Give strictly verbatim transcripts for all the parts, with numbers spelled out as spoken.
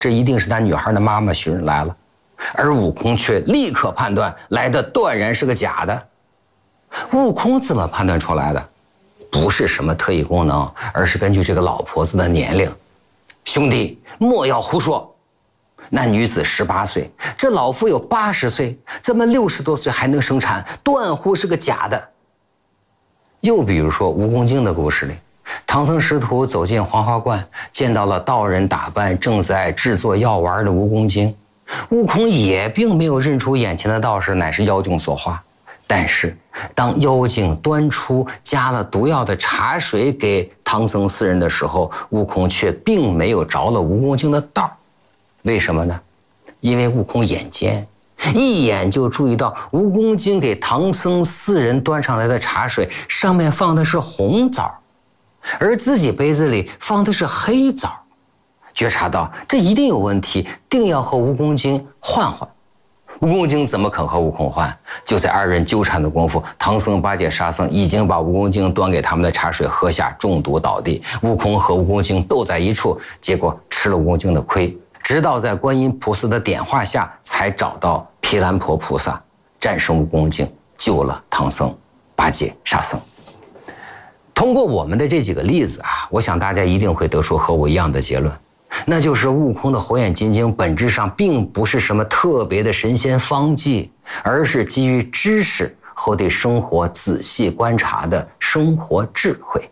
这一定是他女孩的妈妈寻人来了，而悟空却立刻判断来的断然是个假的。悟空怎么判断出来的？不是什么特异功能，而是根据这个老婆子的年龄。兄弟，莫要胡说！那女子十八岁，这老夫有八十岁，怎么六十多岁还能生产？断乎是个假的。又比如说蜈蚣精的故事里，唐僧师徒走进黄花观，见到了道人打扮正在制作药丸的蜈蚣精，悟空也并没有认出眼前的道士乃是妖精所化。但是当妖精端出加了毒药的茶水给唐僧四人的时候，悟空却并没有着了蜈蚣精的道。为什么呢？因为悟空眼尖，一眼就注意到蜈蚣精给唐僧四人端上来的茶水上面放的是红枣，而自己杯子里放的是黑枣，觉察到这一定有问题，定要和蜈蚣精换换。蜈蚣精怎么肯和悟空换？就在二人纠缠的功夫，唐僧、八戒、沙僧已经把蜈蚣精端给他们的茶水喝下，中毒倒地。悟空和蜈蚣精斗在一处，结果吃了蜈蚣精的亏。直到在观音菩萨的点化下，才找到毗蓝婆菩萨，战胜蜈蚣精，救了唐僧、八戒、沙僧。通过我们的这几个例子啊，我想大家一定会得出和我一样的结论。那就是悟空的火眼金睛本质上并不是什么特别的神仙方剂，而是基于知识和对生活仔细观察的生活智慧。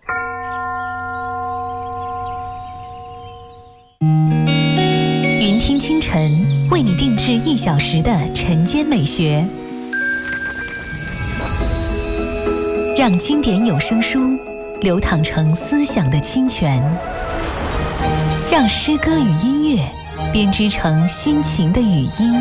云听清晨为你定制一小时的晨间美学，让经典有声书流淌成思想的清泉，让诗歌与音乐编织成心情的语音，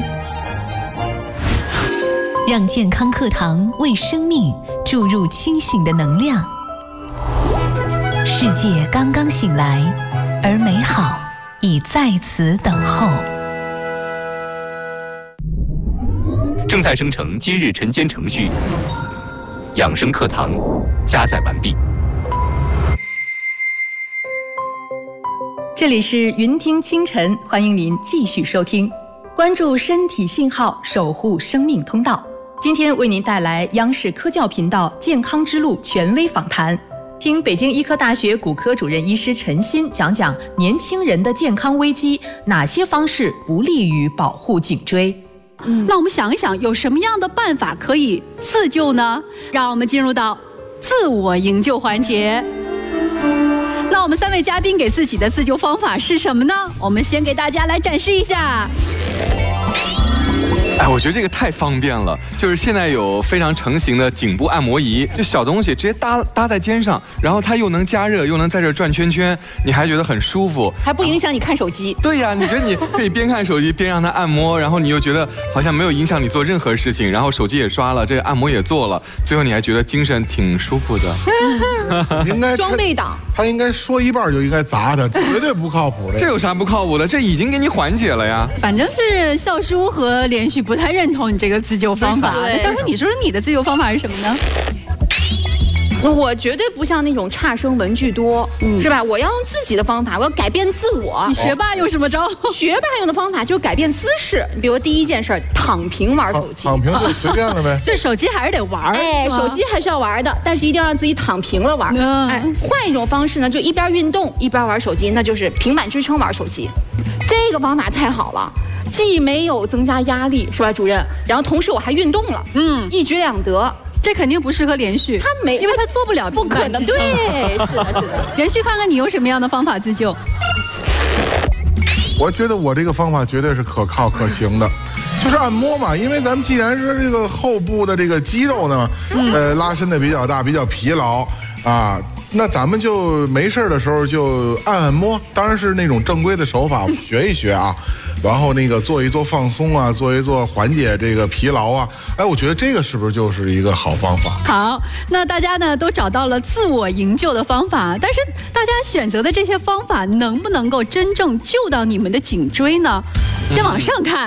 让健康课堂为生命注入清醒的能量。世界刚刚醒来，而美好已在此等候。 正在生成今日晨间程序，养生课堂加载完毕。 这里是云听清晨，欢迎您继续收听，关注身体信号，守护生命通道。今天为您带来央视科教频道健康之路权威访谈，听北京医科大学骨科主任医师陈鑫讲讲年轻人的健康危机，哪些方式不利于保护颈椎。 嗯，那我们想一想，有什么样的办法可以自救呢？让我们进入到自我营救环节。那我们三位嘉宾给自己的自救方法是什么呢？我们先给大家来展示一下。 哎，我觉得这个太方便了，就是现在有非常成型的颈部按摩仪，就小东西直接搭搭在肩上，然后它又能加热，又能在这转圈圈，你还觉得很舒服， 还不影响你看手机。 对呀，你觉得你可以边看手机边让它按摩，然后你又觉得好像没有影响你做任何事情，然后手机也刷了，这个按摩也做了，最后你还觉得精神挺舒服的。 应该装备党， 他应该说一半就应该砸他，绝对不靠谱的。 这有啥不靠谱的？这已经给你缓解了呀。 反正就是笑叔和连续不太认同你这个自救方法。那笑叔，你说说你的自救方法是什么呢？ 我绝对不像那种差生文具多，嗯、是吧？我要用自己的方法，我要改变自我。 你学霸用什么招？ 学霸用的方法就是改变姿势。比如第一件事，躺平玩手机。 躺平就随便了呗。 对，手机还是得玩。 哎，手机还是要玩的，但是一定要让自己躺平了玩。嗯、哎，换一种方式呢，就一边运动一边玩手机，那就是平板支撑玩手机。这个方法太好了。既没有增加压力，是吧，主任？然后同时我还运动了，嗯，一举两得。 这肯定不适合连续， 他没， 因为他做不了， 不可能。对，是的，是的。 连续，看看你有什么样的方法自救？ 我觉得我这个方法绝对是可靠可行的，就是按摩嘛。因为咱们既然是这个后部的这个肌肉呢，嗯、呃，拉伸的比较大，比较疲劳啊。那咱们就没事的时候就按按摩，当然是那种正规的手法，学一学啊，然后那个做一做放松啊，做一做缓解这个疲劳啊，哎，我觉得这个是不是就是一个好方法？ 好，那大家呢都找到了自我营救的方法，但是大家选择的这些方法能不能够真正救到你们的颈椎呢？先往上看，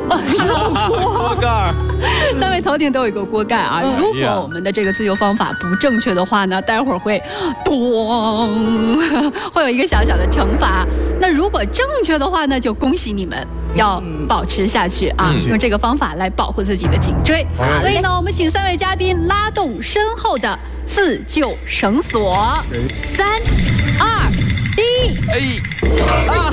锅盖， 三位头顶都有一个锅盖啊。如果我们的这个自救方法不正确的话呢，待会儿会咚，会有一个小小的惩罚。那如果正确的话呢，就恭喜你们，要保持下去啊， 嗯、 用这个方法来保护自己的颈椎。所以呢，我们请三位嘉宾拉动身后的自救绳索，三、二、一，哎啊！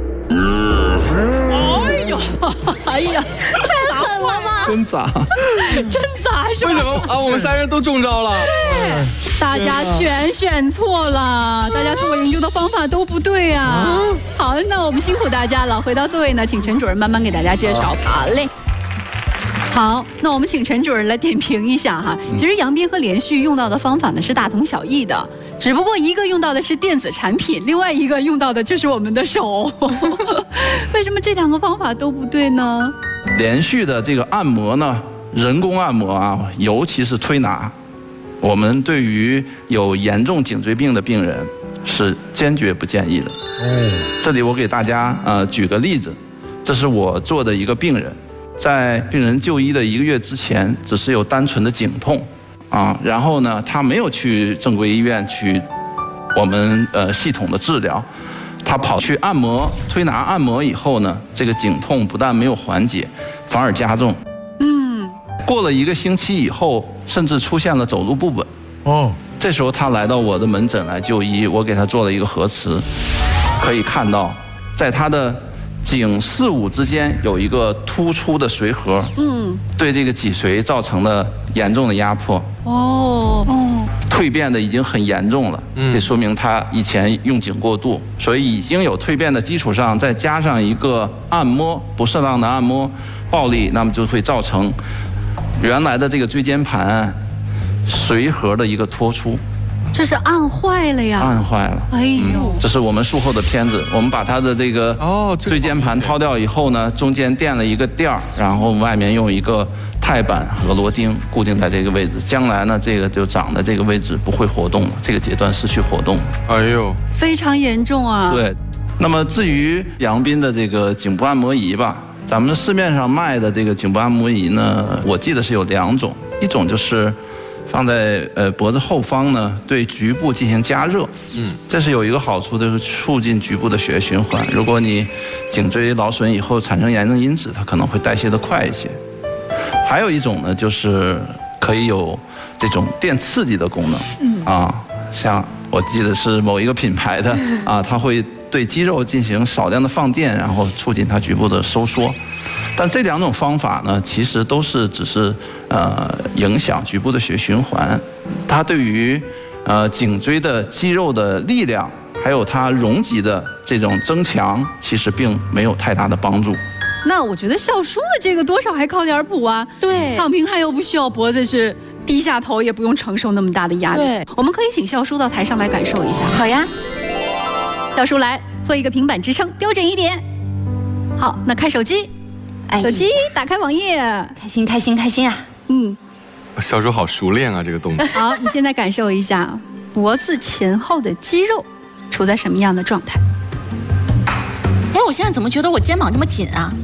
哎呦，哎呀， 太狠了吧！ 真砸， 真砸是吧？ 为什么啊？我们三人都中招了。 对，大家全选错了，大家自我营救的方法都不对啊。好，那我们辛苦大家了。回到座位呢，请陈主任慢慢给大家介绍。 好嘞。 好，那我们请陈主任来点评一下哈。其实杨斌和连续用到的方法呢是大同小异的，只不过一个用到的是电子产品，另外一个用到的就是我们的手。为什么这两个方法都不对呢？ 连续的这个按摩呢，人工按摩啊，尤其是推拿，我们对于有严重颈椎病的病人是坚决不建议的。哦，这里我给大家呃举个例子，这是我做的一个病人。在病人就医的一个月之前，只是有单纯的颈痛，啊，然后呢，他没有去正规医院去我们呃系统的治疗，他跑去按摩、推拿按摩以后呢，这个颈痛不但没有缓解，反而加重。嗯，过了一个星期以后，甚至出现了走路不稳。哦，这时候他来到我的门诊来就医，我给他做了一个核磁，可以看到，在他的颈四五之间有一个突出的髓核，嗯，对这个脊髓造成了严重的压迫。哦，哦，蜕变的已经很严重了，这说明他以前用颈过度，所以已经有蜕变的基础上，再加上一个按摩不适当的按摩暴力，那么就会造成原来的这个椎间盘髓核的一个脱出。 这是按坏了呀！ 按坏了，哎呦、嗯！这是我们术后的片子，我们把它的这个椎间盘掏掉以后呢，中间垫了一个垫儿，然后外面用一个钛板和螺钉固定在这个位置。将来呢，这个就长的这个位置不会活动了，这个阶段失去活动。 哎呦， 非常严重啊！ 对。那么至于杨斌的这个颈部按摩仪吧，咱们市面上卖的这个颈部按摩仪呢，我记得是有两种，一种就是放在呃脖子后方呢，对局部进行加热，嗯，这是有一个好处，就是促进局部的血液循环。如果你颈椎劳损以后产生炎症因子，它可能会代谢得快一些。还有一种呢，就是可以有这种电刺激的功能，嗯啊，像我记得是某一个品牌的啊，它会对肌肉进行少量的放电，然后促进它局部的收缩。但这两种方法呢，其实都是只是呃影响局部的血循环，它对于呃颈椎的肌肉的力量，还有它容积的这种增强，其实并没有太大的帮助。 那我觉得笑叔的这个多少还靠点谱啊。 对， 躺平汉又不需要脖子是低下头，也不用承受那么大的压力。 对， 我们可以请笑叔到台上来感受一下。 好呀， 笑叔来做一个平板支撑，标准一点。好，那看手机。手机打开网页， 开心开心开心啊！ 嗯， 小叔好熟练啊，这个动作。 好，你现在感受一下脖子前后的肌肉处在什么样的状态？ 哎，我现在怎么觉得我肩膀这么紧啊？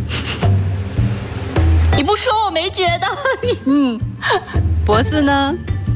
你不说我没觉得。 嗯，脖子呢？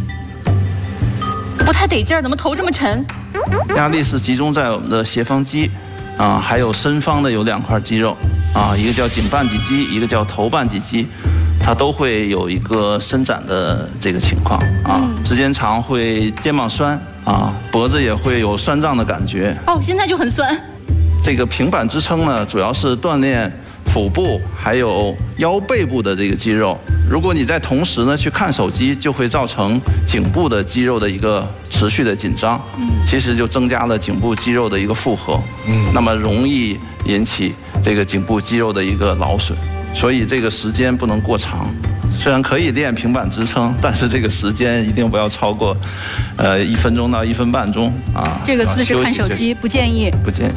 不太得劲儿，怎么头这么沉？ 压力是集中在我们的斜方肌，啊，还有身方的有两块肌肉。啊，一个叫颈半脊肌，一个叫头半脊肌，它都会有一个伸展的这个情况啊，时间长会肩膀酸啊，脖子也会有酸胀的感觉。 哦，现在就很酸。 这个平板支撑呢，主要是锻炼腹部还有腰背部的这个肌肉。如果你在同时呢去看手机，就会造成颈部的肌肉的一个持续的紧张，嗯，其实就增加了颈部肌肉的一个负荷，嗯，那么容易引起这个颈部肌肉的一个劳损，所以这个时间不能过长。虽然可以练平板支撑，但是这个时间一定不要超过，呃，一分钟到一分半钟啊。 这个姿势看手机不建议， 不建议。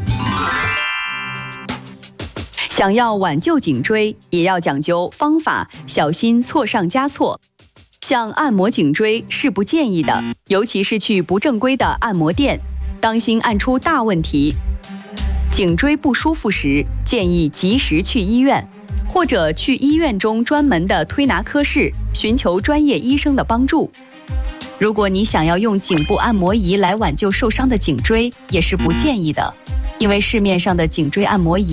想要挽救颈椎，也要讲究方法，小心错上加错。像按摩颈椎是不建议的，尤其是去不正规的按摩店，当心按出大问题。颈椎不舒服时，建议及时去医院， 或者去医院中专门的推拿科室寻求专业医生的帮助。如果你想要用颈部按摩仪来挽救受伤的颈椎，也是不建议的，因为市面上的颈椎按摩仪